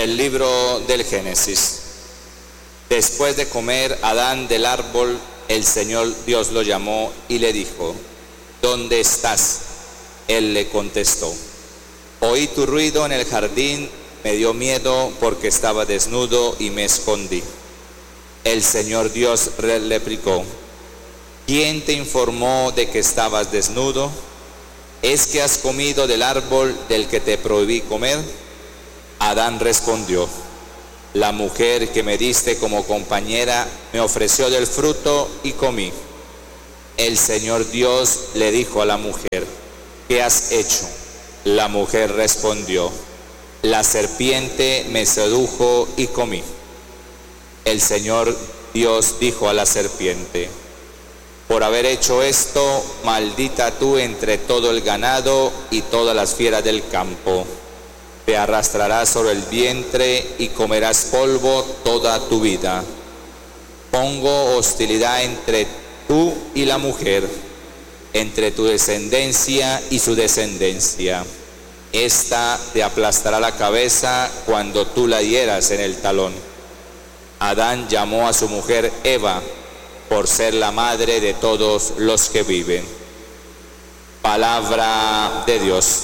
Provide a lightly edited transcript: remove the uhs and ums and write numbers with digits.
Del libro del Génesis. Después de comer Adán del árbol, el Señor Dios lo llamó y le dijo: ¿Dónde estás? Él le contestó: oí tu ruido en el jardín, me dio miedo porque estaba desnudo y me escondí. El Señor Dios le replicó: ¿quién te informó de que estabas desnudo? ¿Es que has comido del árbol del que te prohibí comer? Adán respondió: la mujer que me diste como compañera me ofreció del fruto y comí. El Señor Dios le dijo a la mujer: ¿qué has hecho? La mujer respondió: la serpiente me sedujo y comí. El Señor Dios dijo a la serpiente: por haber hecho esto, maldita tú entre todo el ganado y todas las fieras del campo. Te arrastrarás sobre el vientre y comerás polvo toda tu vida. Pongo hostilidad entre tú y la mujer, entre tu descendencia y su descendencia. Esta te aplastará la cabeza cuando tú la hieras en el talón. Adán llamó a su mujer Eva, por ser la madre de todos los que viven. Palabra de Dios.